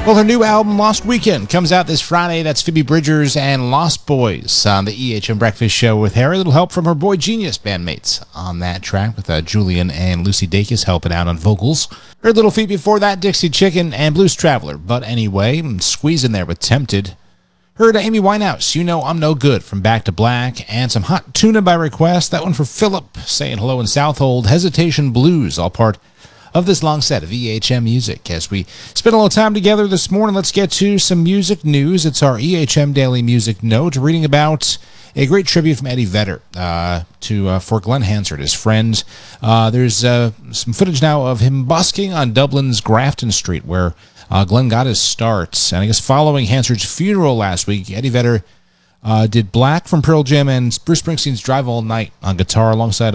Well, her new album, Lost Weekend, comes out this Friday. That's Phoebe Bridgers and Lost Boys on the EHM Breakfast Show with Harry. A little help from her Boy Genius bandmates on that track with Julian and Lucy Dacus helping out on vocals. Heard little feat before that, Dixie Chicken and Blues Traveler. But anyway, squeeze in there with Tempted. Heard Amy Winehouse, You Know I'm No Good from Back to Black. And some Hot Tuna by request. That one for Philip saying hello in Southold. Hesitation Blues, all part of this long set of EHM music. As we spend a little time together this morning, let's get to some music news. It's our EHM Daily Music Note, reading about a great tribute from Eddie Vedder for Glenn Hansard, his friend. There's some footage now of him busking on Dublin's Grafton Street, where Glenn got his start. And I guess following Hansard's funeral last week, Eddie Vedder did Black from Pearl Jam and Bruce Springsteen's Drive All Night on guitar alongside